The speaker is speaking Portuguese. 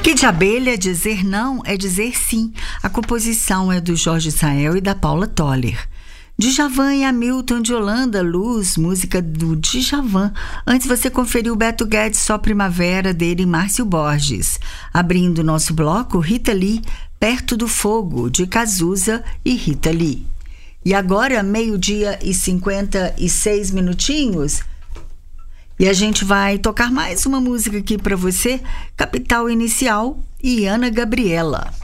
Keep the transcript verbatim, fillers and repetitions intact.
Que de abelha dizer não é dizer sim. A composição é do Jorge Israel e da Paula Toller. Djavan e Hamilton de Holanda, Luz, música do Djavan. Antes você conferiu Beto Guedes, Só Primavera, dele e Márcio Borges. Abrindo nosso bloco, Rita Lee, Perto do Fogo, de Cazuza e Rita Lee. E agora, meio-dia e cinquenta e seis minutinhos, e a gente vai tocar mais uma música aqui para você, Capital Inicial e Ana Gabriela.